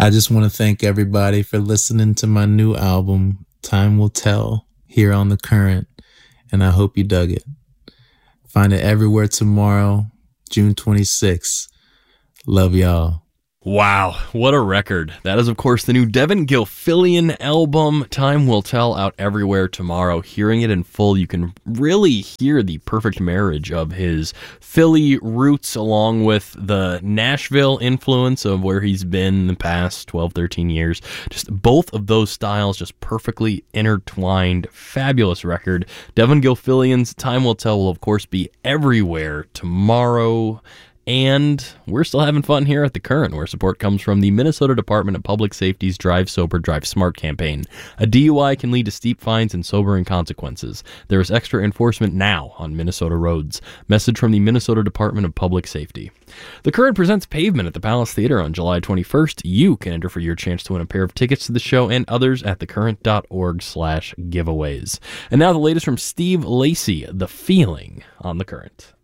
I just want to thank everybody for listening to my new album, Time Will Tell, here on The Current, and I hope you dug it. Find it everywhere tomorrow, June 26th. Love y'all. Wow, what a record. That is, of course, the new Devin Gilfillian album, Time Will Tell, out everywhere tomorrow. Hearing it in full, you can really hear the perfect marriage of his Philly roots along with the Nashville influence of where he's been the past 12, 13 years. Just both of those styles just perfectly intertwined. Fabulous record. Devin Gilfillian's Time Will Tell will, of course, be everywhere tomorrow. And we're still having fun here at The Current, where support comes from the Minnesota Department of Public Safety's Drive Sober, Drive Smart campaign. A DUI can lead to steep fines and sobering consequences. There is extra enforcement now on Minnesota roads. Message from the Minnesota Department of Public Safety. The Current presents Pavement at the Palace Theater on July 21st. You can enter for your chance to win a pair of tickets to the show and others at thecurrent.org/giveaways. And now the latest from Steve Lacy, The Feeling, on The Current.